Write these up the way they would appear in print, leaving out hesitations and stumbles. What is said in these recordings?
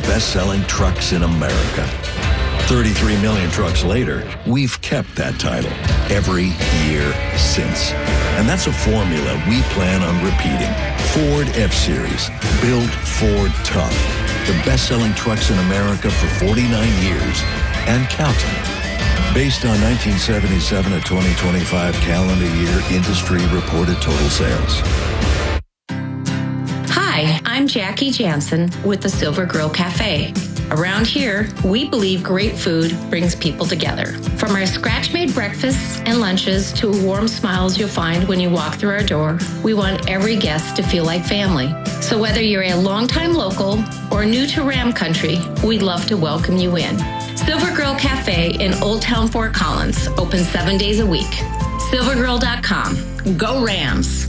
best-selling trucks in America. 33 million trucks later, we've kept that title every year since. And that's a formula we plan on repeating. Ford F-Series, built Ford tough. The best-selling trucks in America for 49 years and counting. Based on 1977 to 2025 calendar year industry reported total sales. Hi, I'm Jackie Jansen with the Silver Grill Cafe. Around here, we believe great food brings people together. From our scratch-made breakfasts and lunches to warm smiles you'll find when you walk through our door, we want every guest to feel like family. So whether you're a longtime local or new to Ram Country, we'd love to welcome you in. Silver Grill Cafe in Old Town Fort Collins, open 7 days a week. silvergrill.com. Go Rams!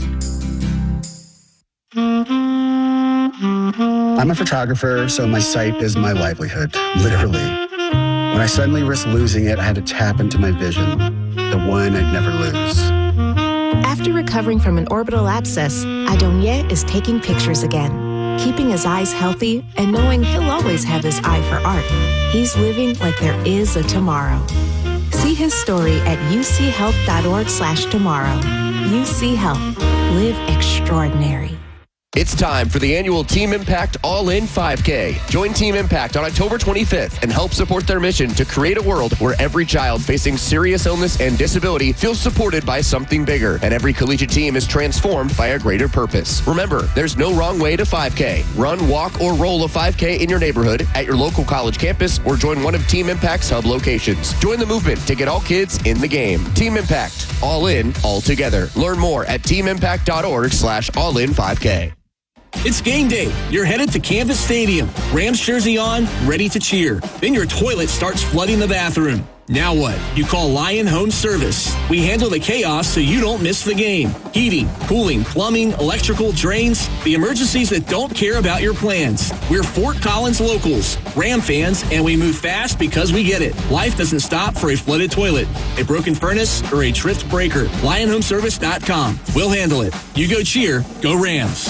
I'm a photographer, so my site is my livelihood, literally. When I suddenly risked losing it, I had to tap into my vision, the one I'd never lose. After recovering from an orbital abscess, Adonier is taking pictures again, keeping his eyes healthy and knowing he'll always have his eye for art. He's living like there is a tomorrow. See his story at uchealth.org/tomorrow. UC Health. Live extraordinary. It's time for the annual Team Impact All-In 5K. Join Team Impact on October 25th and help support their mission to create a world where every child facing serious illness and disability feels supported by something bigger, and every collegiate team is transformed by a greater purpose. Remember, there's no wrong way to 5K. Run, walk, or roll a 5K in your neighborhood, at your local college campus, or join one of Team Impact's hub locations. Join the movement to get all kids in the game. Team Impact. All in, all together. Learn more at teamimpact.org/all-in5K. It's game day. You're headed to Canvas Stadium. Rams jersey on, ready to cheer. Then your toilet starts flooding the bathroom. Now what? You call Lion Home Service. We handle the chaos so you don't miss the game. Heating, cooling, plumbing, electrical, drains, the emergencies that don't care about your plans. We're Fort Collins locals, Ram fans, and we move fast because we get it. Life doesn't stop for a flooded toilet, a broken furnace, or a tripped breaker. LionHomeService.com. We'll handle it. You go cheer, go Rams.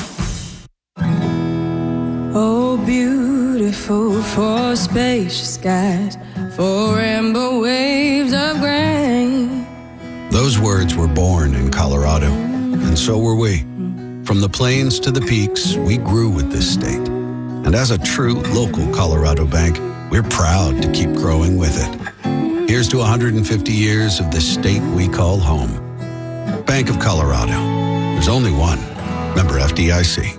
Oh, beautiful for spacious skies, for rainbow waves of grain. Those words were born in Colorado, and so were we. From the plains to the peaks, we grew with this state. And as a true local Colorado bank, we're proud to keep growing with it. Here's to 150 years of the state we call home. Bank of Colorado. There's only one. Member FDIC.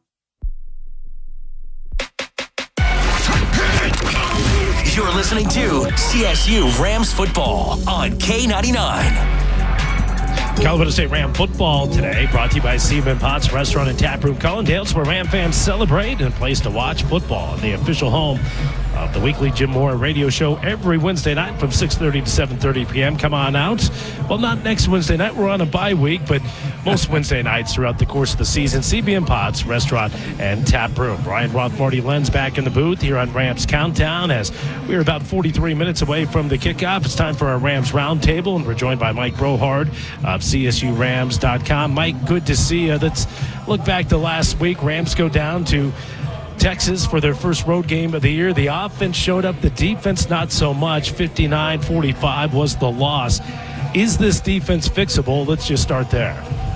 You're listening to CSU Rams football on K99. Colorado State Ram football today brought to you by Seaman Potts Restaurant and Tap Room Collindale's, where Ram fans celebrate and a place to watch football. The official home of the weekly Jim Mora radio show every Wednesday night from 6:30 to 7:30 p.m. Come on out. Well, not next Wednesday night. We're on a bye week, but most Wednesday nights throughout the course of the season. CBM Potts Restaurant and Tap Room. Brian Roth, Marty Lenz back in the booth here on Rams Countdown as we're about 43 minutes away from the kickoff. It's time for our Rams Roundtable, and we're joined by Mike Brohard of CSURams.com. Mike, good to see you. Let's look back to last week. Rams go down to Texas for their first road game of the year. The offense showed up, the defense not so much. 59-45 was the loss. Is this defense fixable? Let's just start there.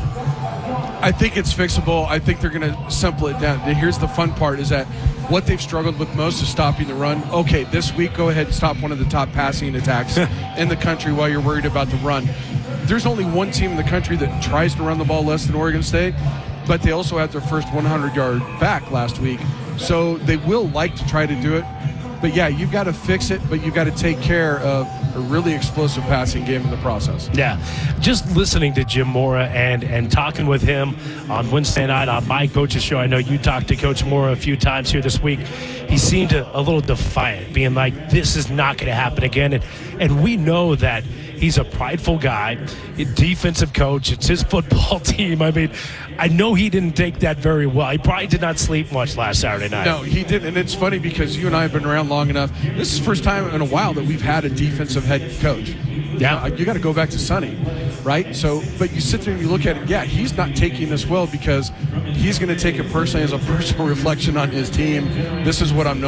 I think it's fixable. I think they're going to simple it down. Here's the fun part is that what they've struggled with most is stopping the run. Okay, this week go ahead and stop one of the top passing attacks in the country while you're worried about the run. There's only one team in the country that tries to run the ball less than Oregon State, but they also had their first 100-yard back last week. So they will like to try to do it. But, yeah, you've got to fix it, but you've got to take care of a really explosive passing game in the process. Yeah, just listening to Jim Mora and talking with him on Wednesday night on my coach's show. I know you talked to Coach Mora a few times here this week. He seemed a little defiant, being like, this is not going to happen again. And we know that he's a prideful guy, a defensive coach. It's his football team. I mean, I know he didn't take that very well. He probably did not sleep much last Saturday night. No, he didn't. And it's funny because you and I have been around long enough. This is the first time in a while that we've had a defensive head coach. Yeah. You got to go back to Sonny, right? So, but you sit there and you look at it, yeah, he's not taking this well because he's going to take it personally as a personal reflection on his team. This is what I'm known